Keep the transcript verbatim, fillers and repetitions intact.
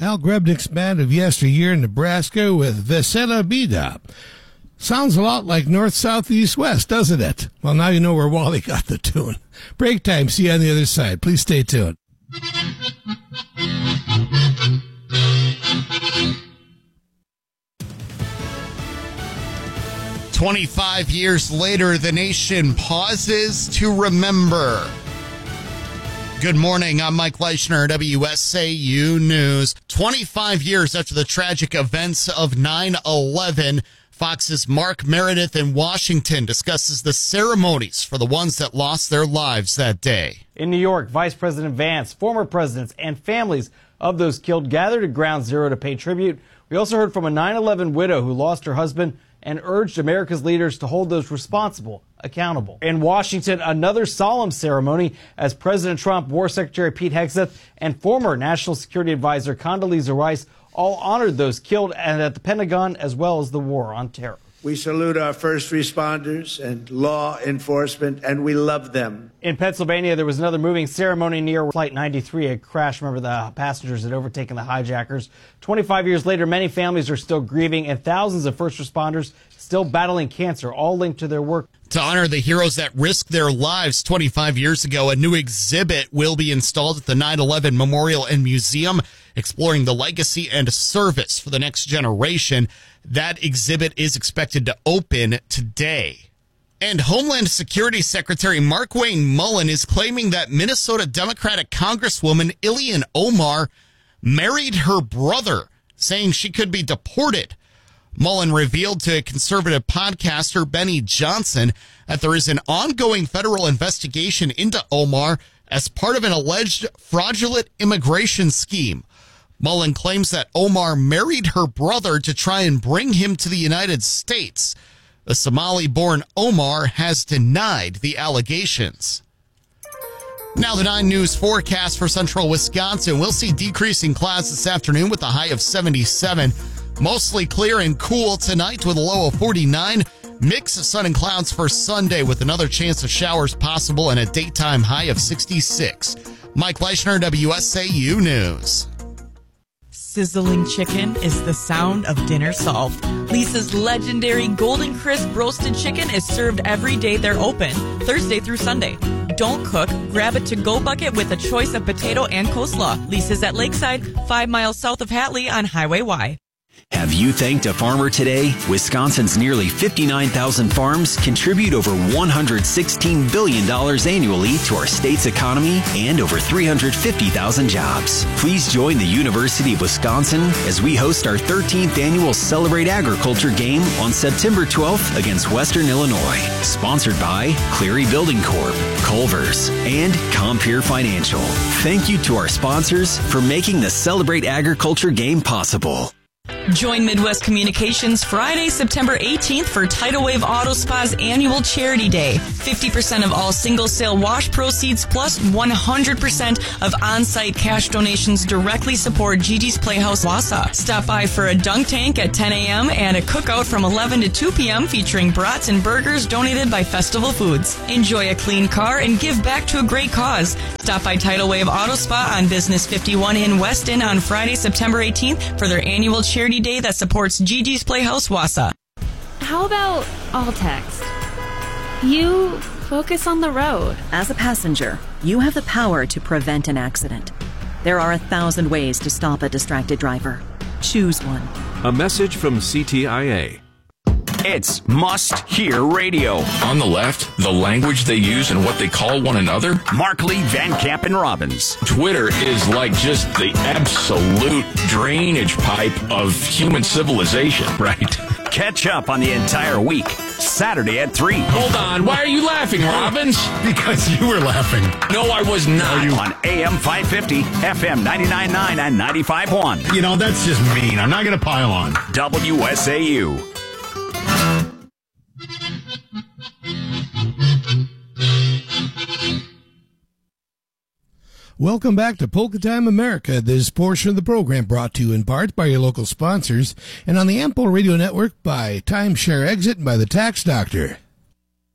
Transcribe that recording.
Al Grebnick's band of yesteryear in Nebraska with Vesela Bida. Sounds a lot like north, south, east, west, doesn't it? Well, now you know where Wally got the tune. Break time. See you on the other side. Please stay tuned. twenty-five years later, the nation pauses to remember. Good morning. I'm Mike Leischner, W S A U News. twenty-five years after the tragic events of nine eleven, Fox's Mark Meredith in Washington discusses the ceremonies for the ones that lost their lives that day. In New York, Vice President Vance, former presidents, and families of those killed gathered at Ground Zero to pay tribute. We also heard from a nine eleven widow who lost her husband and urged America's leaders to hold those responsible accountable. In Washington, another solemn ceremony as President Trump, War Secretary Pete Hegseth, and former National Security Advisor Condoleezza Rice all honored those killed at the Pentagon as well as the war on terror. We salute our first responders and law enforcement, and we love them. In Pennsylvania, there was another moving ceremony near Flight ninety-three, a crash. Remember, the passengers had overtaken the hijackers. twenty-five years later, many families are still grieving, and thousands of first responders still battling cancer, all linked to their work. To honor the heroes that risked their lives twenty-five years ago, a new exhibit will be installed at the nine eleven Memorial and Museum, exploring the legacy and service for the next generation. That exhibit is expected to open today. And Homeland Security Secretary Markwayne Mullin is claiming that Minnesota Democratic Congresswoman Ilhan Omar married her brother, saying she could be deported. Mullin revealed to conservative podcaster Benny Johnson that there is an ongoing federal investigation into Omar as part of an alleged fraudulent immigration scheme. Mullin claims that Omar married her brother to try and bring him to the United States. The Somali-born Omar has denied the allegations. Now the nine News forecast for central Wisconsin. We'll see decreasing clouds this afternoon with a high of seventy-seven. Mostly clear and cool tonight with a low of forty-nine. Mix of sun and clouds for Sunday with another chance of showers possible and a daytime high of sixty-six. Mike Leischner, W S A U News. Sizzling chicken is the sound of dinner solved. Lisa's legendary Golden Crisp roasted chicken is served every day they're open, Thursday through Sunday. Don't cook, grab a to-go bucket with a choice of potato and coleslaw. Lisa's at Lakeside, five miles south of Hatley on Highway Y. Have you thanked a farmer today? Wisconsin's nearly fifty-nine thousand farms contribute over one hundred sixteen billion dollars annually to our state's economy and over three hundred fifty thousand jobs. Please join the University of Wisconsin as we host our thirteenth annual Celebrate Agriculture game on September twelfth against Western Illinois. Sponsored by Cleary Building Corp, Culver's, and Compeer Financial. Thank you to our sponsors for making the Celebrate Agriculture game possible. Join Midwest Communications Friday, September eighteenth for Tidal Wave Auto Spa's annual Charity Day. fifty percent of all single sale wash proceeds plus one hundred percent of on-site cash donations directly support Gigi's Playhouse Wausau. Stop by for a dunk tank at ten a.m. and a cookout from eleven to two p.m. featuring brats and burgers donated by Festival Foods. Enjoy a clean car and give back to a great cause. Stop by Tidal Wave Auto Spa on Business fifty-one in Weston on Friday, September eighteenth for their annual Charity Day that supports Gigi's Playhouse Wausau. How about all text? You focus on the road. As a passenger, you have the power to prevent an accident. There are a thousand ways to stop a distracted driver. Choose one. A message from C T I A. It's must-hear radio. On the left, the language they use and what they call one another. Markley, Van Camp, and Robbins. Twitter is like just the absolute drainage pipe of human civilization, right? Catch up on the entire week. Saturday at three. Hold on. Why are you laughing, Robbins? Because you were laughing. No, I was not. You... On A M five fifty, F M ninety-nine point nine, and ninety-five point one. You know, that's just mean. I'm not going to pile on. W S A U. Welcome back to Polka Time America. This portion of the program brought to you in part by your local sponsors and on the Ample Radio Network by Timeshare Exit and by the Tax Doctor.